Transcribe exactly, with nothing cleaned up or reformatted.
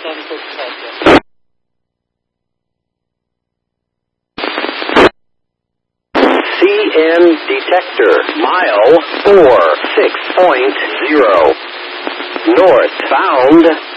C N detector, mile four six point zero. Northbound.